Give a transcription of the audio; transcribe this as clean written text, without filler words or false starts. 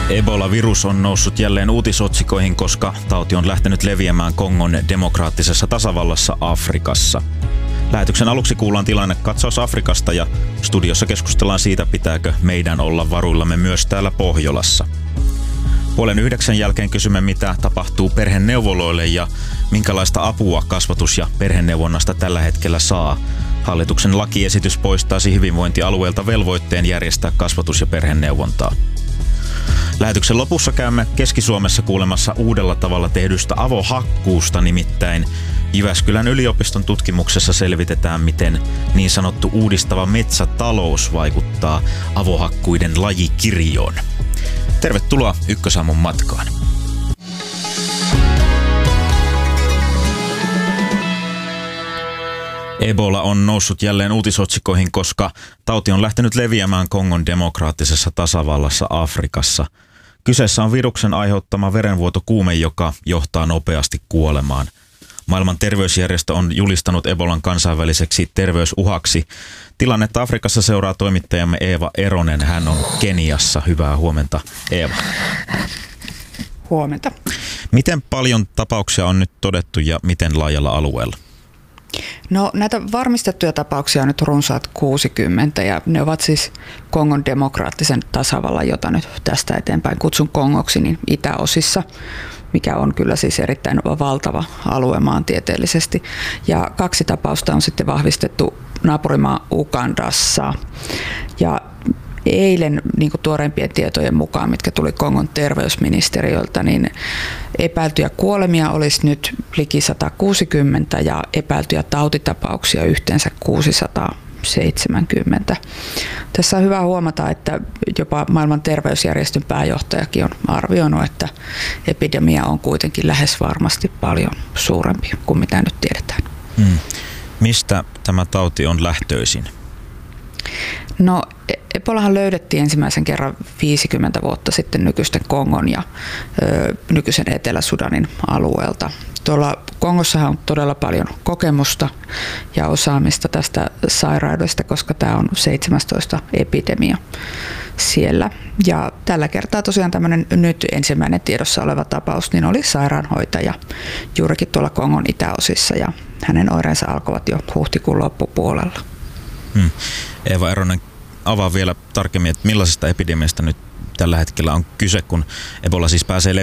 Ebola-virus on noussut jälleen uutisotsikoihin, koska tauti on lähtenyt leviämään Kongon demokraattisessa tasavallassa Afrikassa. Lähetyksen aluksi kuullaan tilannekatsaus Afrikasta ja studiossa keskustellaan siitä, pitääkö meidän olla varuillamme myös täällä Pohjolassa. 8:30 jälkeen kysymme, mitä tapahtuu perheneuvoloille ja minkälaista apua kasvatus- ja perheneuvonnasta tällä hetkellä saa. Hallituksen lakiesitys poistaisi hyvinvointialueelta velvoitteen järjestää kasvatus- ja perheneuvontaa. Lähetyksen lopussa käymme Keski-Suomessa kuulemassa uudella tavalla tehdystä avohakkuusta, nimittäin Jyväskylän yliopiston tutkimuksessa selvitetään, miten niin sanottu uudistava metsätalous vaikuttaa avohakkuiden lajikirjoon. Tervetuloa Ykkösaamun matkaan. Ebola on noussut jälleen uutisotsikoihin, koska tauti on lähtenyt leviämään Kongon demokraattisessa tasavallassa Afrikassa. Kyseessä on viruksen aiheuttama verenvuotokuume, joka johtaa nopeasti kuolemaan. Maailman terveysjärjestö on julistanut Ebolan kansainväliseksi terveysuhaksi. Tilannetta Afrikassa seuraa toimittajamme Eeva Eronen. Hän on Keniassa. Hyvää huomenta, Eeva. Huomenta. Miten paljon tapauksia on nyt todettu ja miten laajalla alueella? No, näitä varmistettuja tapauksia on nyt runsaat 60 ja ne ovat siis Kongon demokraattisen tasavallan, jota nyt tästä eteenpäin kutsun Kongoksi, niin itäosissa, mikä on kyllä siis erittäin valtava alue maantieteellisesti. Ja 2 tapausta on sitten vahvistettu naapurimaa Ugandassa. Ja eilen niin kuin tuoreimpien tietojen mukaan, mitkä tuli Kongon terveysministeriöltä, niin epäiltyjä kuolemia olisi nyt liki 160 ja epäiltyjä tautitapauksia yhteensä 670. Tässä on hyvä huomata, että jopa maailman terveysjärjestön pääjohtajakin on arvioinut, että epidemia on kuitenkin lähes varmasti paljon suurempi kuin mitä nyt tiedetään. Mistä tämä tauti on lähtöisin? No, Ebolahan löydettiin ensimmäisen kerran 50 vuotta sitten nykyisten Kongon ja nykyisen Etelä-Sudanin alueelta. Tuolla Kongossahan on todella paljon kokemusta ja osaamista tästä sairaudesta, koska tämä on 17 epidemia siellä. Ja tällä kertaa tosiaan tämmöinen nyt ensimmäinen tiedossa oleva tapaus niin oli sairaanhoitaja juurikin tuolla Kongon itäosissa ja hänen oireensa alkoivat jo huhtikuun loppupuolella. Eeva Eronen, avaa vielä tarkemmin, että millaisesta epidemiasta nyt tällä hetkellä on kyse, kun Ebola siis pääsee